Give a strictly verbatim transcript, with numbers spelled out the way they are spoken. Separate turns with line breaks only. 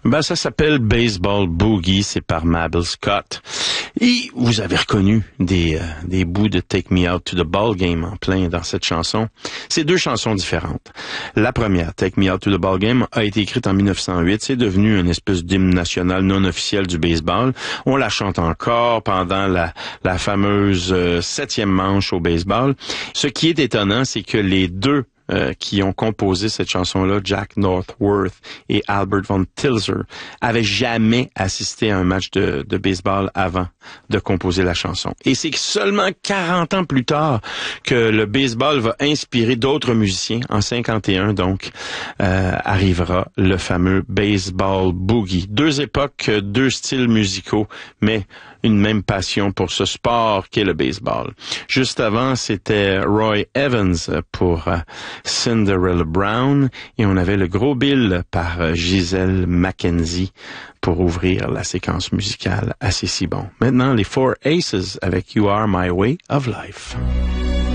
Ben, ça s'appelle Baseball Boogie, c'est par Mabel Scott. Et vous avez reconnu des, euh, des bouts de Take Me Out to the Ball Game en plein dans cette chanson. C'est deux chansons différentes. La première, Take Me Out to the Ball Game, a été écrite en mille neuf cent huit. C'est devenu une espèce d'hymne national non officiel du baseball. On la chante encore pendant la, la fameuse euh, septième manche au baseball. Ce qui est étonnant, c'est que les deux Euh, qui ont composé cette chanson-là, Jack Northworth et Albert von Tilzer, avaient jamais assisté à un match de, de baseball avant de composer la chanson. Et c'est seulement quarante ans plus tard que le baseball va inspirer d'autres musiciens. En cinquante et un, donc, euh, arrivera le fameux Baseball Boogie. Deux époques, deux styles musicaux, mais une même passion pour ce sport qu'est le baseball. Juste avant, c'était Roy Evans pour euh, Cinderella Brown et on avait le Gros Bill par euh, Gisèle Mackenzie pour ouvrir la séquence musicale assez si bon. Maintenant, les Four Aces avec You Are My Way of Life.